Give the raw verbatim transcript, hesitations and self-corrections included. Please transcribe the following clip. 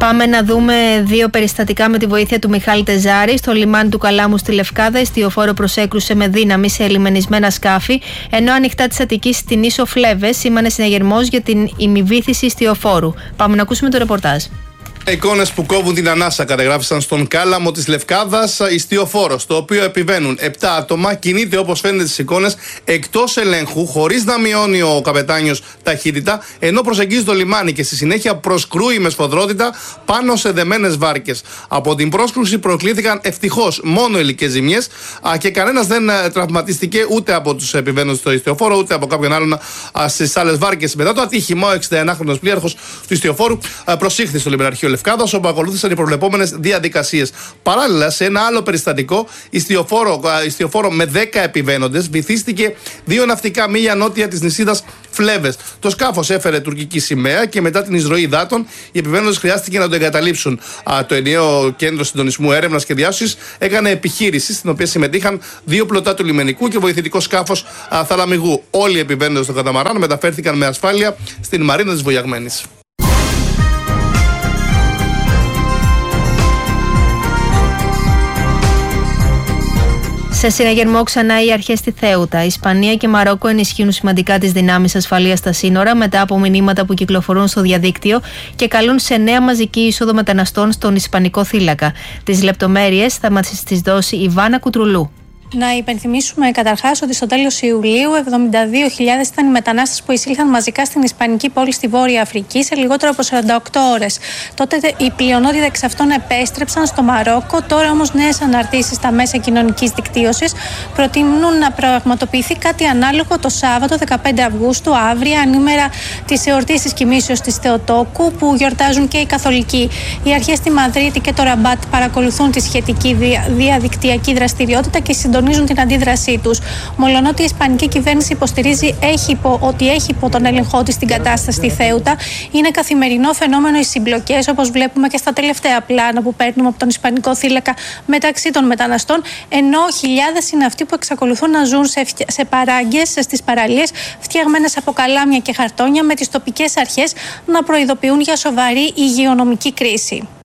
Πάμε να δούμε δύο περιστατικά με τη βοήθεια του Μιχάλη Τεζάρη. Στο λιμάνι του Καλάμου στη Λευκάδα, εστιοφόρο προσέκρουσε με δύναμη σε ελιμενισμένα σκάφη, ενώ ανοιχτά της Αττικής στην ίσο Φλέβες σήμανε συναγερμός για την ημιβύθιση εστιοφόρου. Πάμε να ακούσουμε το ρεπορτάζ. Εικόνες που κόβουν την ανάσα κατεγράφησαν στον Κάλαμο της Λευκάδας. Ιστιοφόρο, στο οποίο επιβαίνουν επτά άτομα, κινείται όπως φαίνεται στις εικόνες εκτός ελέγχου, χωρίς να μειώνει ο καπετάνιος ταχύτητα, ενώ προσεγγίζει το λιμάνι και στη συνέχεια προσκρούει με σφοδρότητα πάνω σε δεμένες βάρκες. Από την πρόσκρουση προκλήθηκαν ευτυχώς μόνο υλικές ζημιές και κανένας δεν τραυματίστηκε ούτε από τους επιβαίνοντες στο ιστιοφόρο ούτε από κάποιον άλλον στις άλλες βάρκες. Μετά το ατύχημα, ο εξηνταενάχρονος πλοίαρχος του ιστιοφόρου προσήχθη στο λιμεναρχείο Λευκάδας, όπου ακολούθησαν οι προβλεπόμενες διαδικασίες. Παράλληλα, σε ένα άλλο περιστατικό, ιστιοφόρο, ιστιοφόρο με δέκα επιβαίνοντες βυθίστηκε δύο ναυτικά μίλια νότια της νησίδας Φλέβες. Το σκάφος έφερε τουρκική σημαία και μετά την εισρωή υδάτων, οι επιβαίνοντες χρειάστηκε να το εγκαταλείψουν. Α, το ενιαίο κέντρο συντονισμού έρευνας και διάσωσης έκανε επιχείρηση, στην οποία συμμετείχαν δύο πλωτά του λιμενικού και βοηθητικό σκάφος α, θαλαμιγού. Όλοι οι επιβαίνοντες στο καταμαράν μεταφέρθηκαν με ασφάλεια στην Μαρίνα της Βοιαγμένης. Σε συναγερμό ξανά οι αρχές στη Θέουτα. Ισπανία και Μαρόκο ενισχύουν σημαντικά τις δυνάμεις ασφαλείας στα σύνορα μετά από μηνύματα που κυκλοφορούν στο διαδίκτυο και καλούν σε νέα μαζική είσοδο μεταναστών στον Ισπανικό θύλακα. Τις λεπτομέρειες θα μας τις δώσει η Βάνα Κουτρουλού. Να υπενθυμίσουμε καταρχάς ότι στο τέλος Ιουλίου εβδομήντα δύο χιλιάδες ήταν οι μετανάστες που εισήλθαν μαζικά στην Ισπανική πόλη στη Βόρεια Αφρική σε λιγότερο από σαράντα οκτώ ώρες. Τότε η πλειονότητα εξ αυτών επέστρεψαν στο Μαρόκο. Τώρα όμως νέες αναρτήσεις στα μέσα κοινωνικής δικτύωσης προτείνουν να πραγματοποιηθεί κάτι ανάλογο το Σάββατο δεκαπέντε Αυγούστου, αύριο, ανήμερα της εορτής της Κοιμήσεως της Θεοτόκου, που γιορτάζουν και οι Καθολικοί. Οι αρχές στη Μαδρίτη και το Ραμπάτ παρακολουθούν τη σχετική δια, διαδικτυακή δραστηριότητα και συντονίζουν την αντίδρασή τους. Μολονότι η Ισπανική κυβέρνηση υποστηρίζει έχει υπό, ότι έχει υπό τον έλεγχό της την κατάσταση στη Θέουτα, είναι καθημερινό φαινόμενο οι συμπλοκές, όπως βλέπουμε και στα τελευταία πλάνα που παίρνουμε από τον Ισπανικό θύλακα μεταξύ των μεταναστών, ενώ χιλιάδες είναι αυτοί που εξακολουθούν να ζουν σε, σε παράγκες στις παραλίες φτιαγμένες από καλάμια και χαρτόνια, με τις τοπικές αρχές να προειδοποιούν για σοβαρή υγειονομική κρίση.